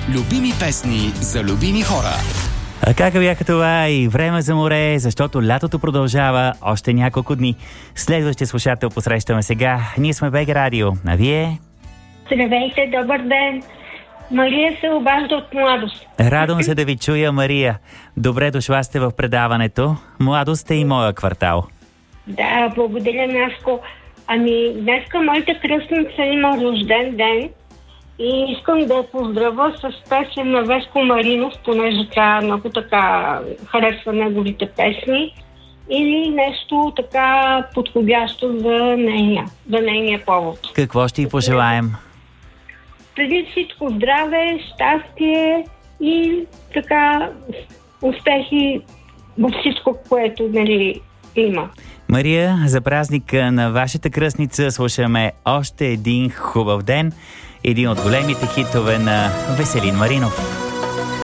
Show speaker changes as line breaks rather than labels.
Любими песни за любими хора.
А как бяха това и време за море, защото лятото продължава още няколко дни. Следващия слушател посрещаме сега. Ние сме БГ Радио, а вие?
Здравейте, добър ден. Мария се обажда от Младост.
Радвам се да ви чуя, Мария. Добре дошла сте в предаването. Младост е и моя квартал.
Да, благодаря, Наско. Днеска моята кръстница има рожден ден и искам да я поздравя с песен на Веско Маринов, понеже тя много така харесва неговите песни, или нещо така подходящо за нейния повод.
Какво ще й пожелаем?
Преди всичко здраве, щастие и така успехи във всичко, което има.
Мария, за празника на вашата кръстница слушаме още един хубав ден, един от големите хитове на Веселин Маринов.